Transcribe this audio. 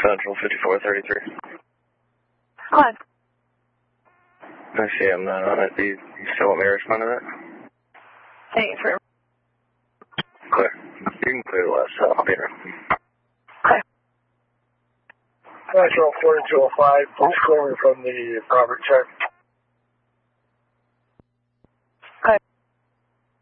Central 5433. Go ahead. I see I'm not on it. Do you still want me to respond to that? Thanks for... Clear. You can clear the last cell. I'll be around. Okay. Natural 4205, please clear me from the Robert check.